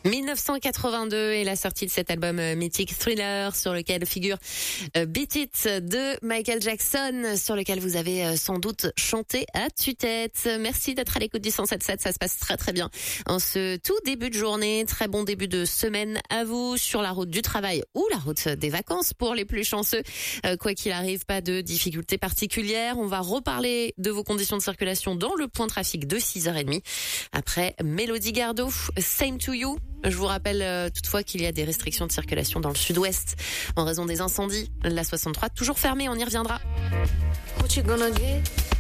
1982 est la sortie de cet album mythique Thriller sur lequel figure Beat It de Michael Jackson, sur lequel vous avez sans doute chanté à tue-tête. Merci d'être à l'écoute du 107.7, ça se passe très très bien en ce tout début de journée. Très bon début de semaine à vous sur la route du travail ou la route des vacances pour les plus chanceux. Quoi qu'il arrive, pas de difficultés particulières. On va reparler de vos conditions de circulation dans le point trafic de 6h30 après Mélodie Gardot, Same to You. Je vous rappelle toutefois qu'il y a des restrictions de circulation dans le sud-ouest en raison des incendies. La 63 toujours fermée, on y reviendra. What you gonna get?